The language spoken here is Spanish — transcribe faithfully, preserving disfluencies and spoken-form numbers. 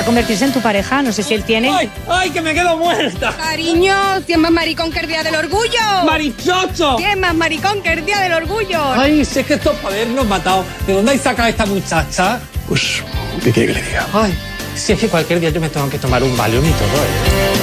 podría convertirse en tu pareja. No sé si él tiene. ¡Ay, ay, que me quedo muerta! Cariño, ¿quién más maricón que el día del orgullo? ¡Marichocho! ¿Quién más maricón que el día del orgullo? Ay, si es que esto es para habernos matado. ¿De dónde hay sacado esta muchacha? Pues, ¿qué quiere que le diga? Ay, si es que cualquier día yo me tengo que tomar un Valium y todo, ¿eh?